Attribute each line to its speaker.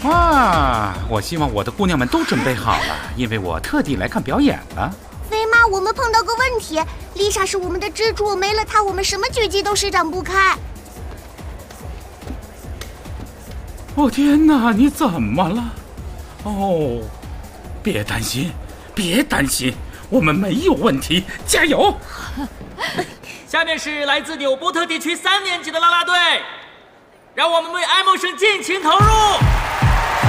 Speaker 1: 哇！我希望我的姑娘们都准备好了，因为我特地来看表演了。
Speaker 2: 飞妈，我们碰到个问题，丽莎是我们的支柱，没了她，我们什么剧集都施展不开。
Speaker 1: 哦天哪，你怎么了？哦，别担心，别担心，我们没有问题，加油！
Speaker 3: 下面是来自纽波特地区3年级的啦啦队，让我们为爱默生尽情投入。